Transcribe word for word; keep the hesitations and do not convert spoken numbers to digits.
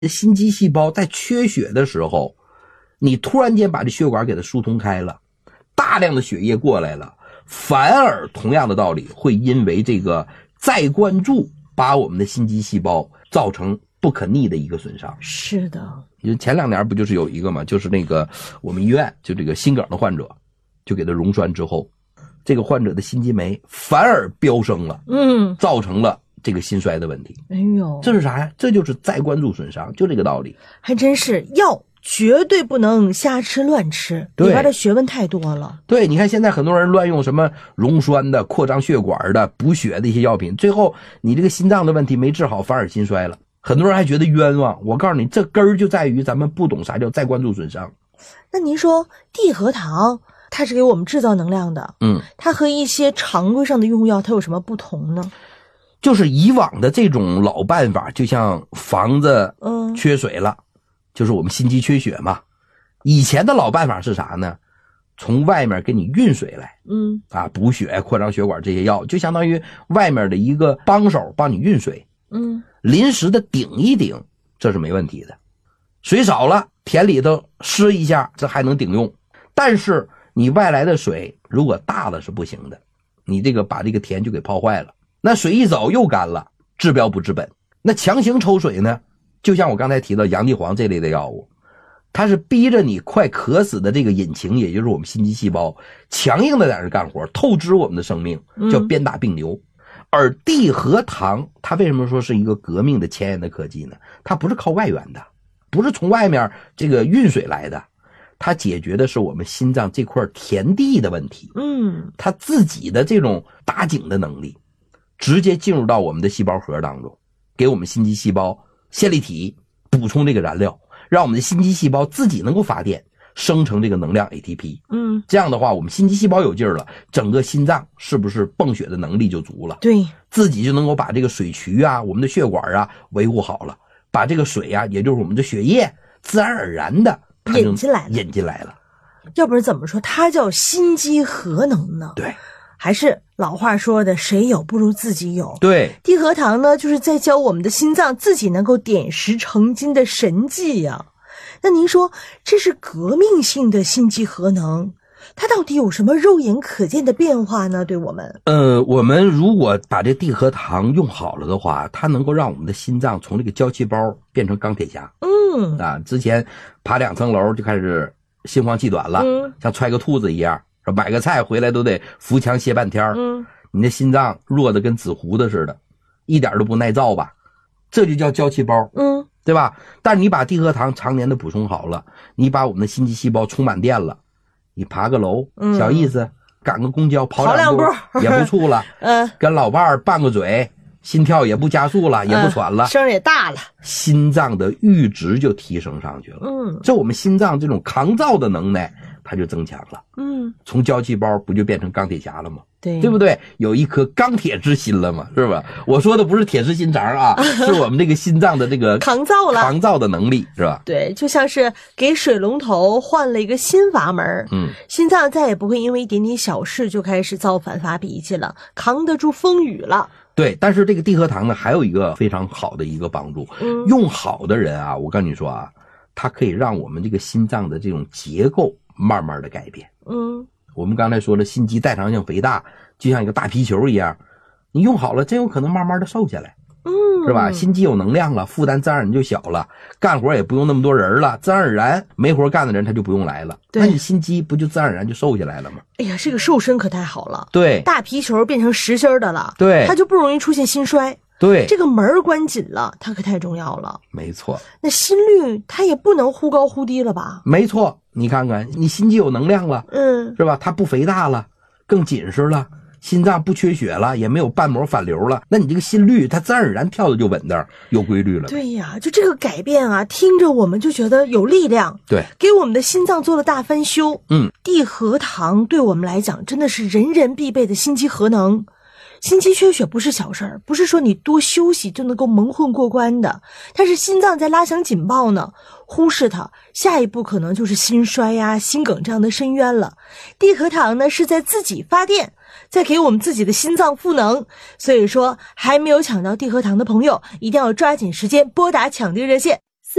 心肌细胞在缺血的时候，你突然间把这血管给它疏通开了，大量的血液过来了，反而同样的道理会因为这个再灌注把我们的心肌细胞造成不可逆的一个损伤。 是的， 前两年不就是有一个嘛，就是那个我们医院就这个心梗的患者，就给他溶栓之后，这个患者的心肌酶反而飙升了，嗯，造成了这个心衰的问题。 哎呦， 这是啥呀？这就是再灌注损伤，就这个道理。 还真是，药绝对不能瞎吃乱吃，里边的学问太多了。 对，你看现在很多人乱用什么溶栓的、扩张血管的、补血的一些药品，最后你这个心脏的问题没治好，反而心衰了。很多人还觉得冤枉，我告诉你，这根儿就在于咱们不懂啥叫再灌注损伤。 那您说地核糖它是给我们制造能量的，嗯，它和一些常规上的用药它有什么不同呢？ 就是以往的这种老办法，就像房子缺水了，嗯，就是我们心肌缺血嘛。以前的老办法是啥呢？从外面给你运水来，嗯，啊，补血、扩张血管这些药，就相当于外面的一个帮手帮你运水，嗯，临时的顶一顶，这是没问题的。水少了，田里头湿一下，这还能顶用。但是你外来的水如果大了是不行的，你这个把这个田就给泡坏了。那水一走又干了，治标不治本。那强行抽水呢，就像我刚才提到洋地黄这类的药物，它是逼着你快渴死的这个引擎，也就是我们心肌细胞，强硬的在那干活，透支我们的生命，叫鞭打病牛。嗯，而地核糖它为什么说是一个革命的前沿的科技呢？它不是靠外源的，不是从外面这个运水来的，它解决的是我们心脏这块田地的问题。嗯，它自己的这种打井的能力直接进入到我们的细胞核当中，给我们心肌细胞线粒体补充这个燃料，让我们的心肌细胞自己能够发电，生成这个能量 A T P。 嗯，这样的话我们心肌细胞有劲儿了，整个心脏是不是泵血的能力就足了？对，自己就能够把这个水渠啊，我们的血管啊维护好了，把这个水啊，也就是我们的血液自然而然的引进来了， 引进来了。 要不然怎么说它叫心肌核能呢？ 对， 还是老话说的，谁有不如自己有。 对， 地核糖呢，就是在教我们的心脏自己能够点石成金的神技呀。那您说这是革命性的心肌核能，它到底有什么肉眼可见的变化呢？对我们呃，我们如果把这地核糖用好了的话，它能够让我们的心脏从这个胶细胞变成钢铁侠。嗯，啊，之前爬两层楼就开始心慌气短了，嗯，像揣个兔子一样，买个菜回来都得扶墙歇半天。嗯，你的心脏弱得跟纸糊的似的，一点都不耐造吧？这就叫胶细胞。嗯，对吧？但是你把地核糖常年的补充好了，你把我们的心肌细胞充满电了，你爬个楼，嗯，小意思，赶个公交跑两步也不怵了，嗯，跟老伴儿拌个嘴，心跳也不加速了，也不喘了， 嗯，声也大了， 心脏的阈值就提升上去了。嗯，这我们心脏这种抗造的能耐它就增强了。嗯，从胶细胞不就变成钢铁侠了吗？对，对不对？有一颗钢铁之心了嘛，是吧？我说的不是铁石心肠啊，是我们这个心脏的这个抗造了， 抗造的能力，是吧？ 对，就像是给水龙头换了一个新阀门，嗯，心脏再也不会因为一点点小事就开始造反发脾气了，扛得住风雨了。 对，但是这个地核糖呢，还有一个非常好的一个帮助，嗯，用好的人啊，我跟你说啊，它可以让我们这个心脏的这种结构慢慢的改变。嗯，我们刚才说了，心肌代偿性肥大就像一个大皮球一样，你用好了真有可能慢慢的瘦下来。嗯，是吧？心肌有能量了，负担自然而然就小了，干活也不用那么多人了，自然而然没活干的人他就不用来了，那你心肌不就自然而然就瘦下来了吗？ 哎呀，这个瘦身可太好了。 对， 大皮球变成实心的了， 对， 它就不容易出现心衰。 对， 这个门关紧了，它可太重要了。 没错， 那心率它也不能忽高忽低了吧？ 没错，你看看，你心肌有能量了，嗯，是吧？它不肥大了，更紧实了，心脏不缺血了，也没有瓣膜反流了，那你这个心率它自然而然跳的就稳当，有规律了。 对呀，就这个改变啊，听着我们就觉得有力量， 对， 给我们的心脏做了大翻修。嗯，地核糖对我们来讲真的是人人必备的心肌核能。心肌缺血不是小事儿，不是说你多休息就能够蒙混过关的，但是心脏在拉响警报呢，忽视它，下一步可能就是心衰呀、心梗这样的深渊了。地核糖呢是在自己发电，在给我们自己的心脏赋能，所以说还没有抢到地核糖的朋友，一定要抓紧时间拨打抢订热线。